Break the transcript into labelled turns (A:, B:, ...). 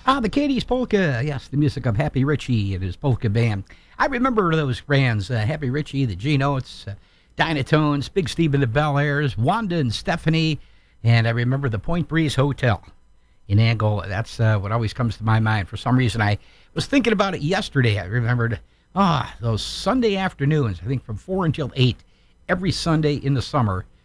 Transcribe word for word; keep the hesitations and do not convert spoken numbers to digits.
A: Ah, the Katie's Polka. Yes, the music of Happy Ritchie and his polka band. I remember those bands, uh, Happy Ritchie, the G-Notes, uh, Dynatones, Big Steve and the Bel Airs, Wanda and Stephanie, and I remember the Point Breeze Hotel in Angola. That's uh, what always comes to my mind. For some reason, I was thinking about it yesterday. I remembered, ah, those Sunday afternoons, I think from four until eight, every Sunday in the summer